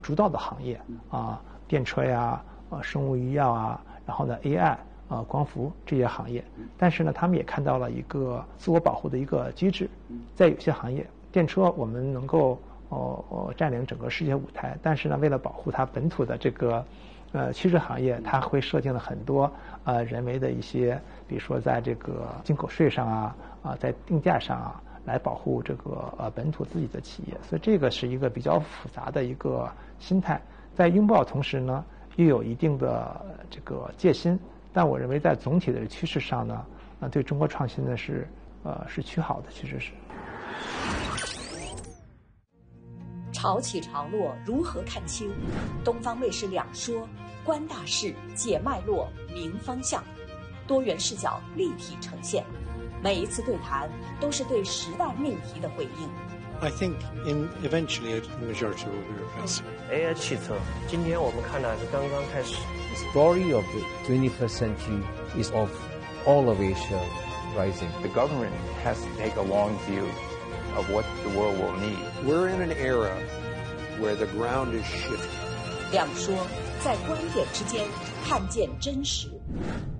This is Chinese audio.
主导的行业电车呀、生物医药啊，然后呢 AI 光伏这些行业。但是呢，他们也看到了一个自我保护的一个机制，在有些行业，电车我们能够占领整个世界舞台，但是呢，为了保护它本土的这个汽车行业，它会设定了很多人为的一些，比如说在这个进口税上在定价上来保护这个本土自己的企业。所以这个是一个比较复杂的一个心态，在拥抱同时呢，又有一定的这个戒心。但我认为在总体的趋势上呢，对中国创新呢是趋好的，其实是。 潮起潮落如何看清？东方卫视两说，观大势，解脉络，明方向，多元视角立体呈现。每一次对谈都是对时代命题的回应。 I think eventually the majority will be replaced. AI 汽车，今天我们看的是刚刚开始。 The story of the 21st century is of all of Asia rising. The government has to take a long view of what the world will need. We're in an era where the ground is shifting. 两说，在观点之间看见真实。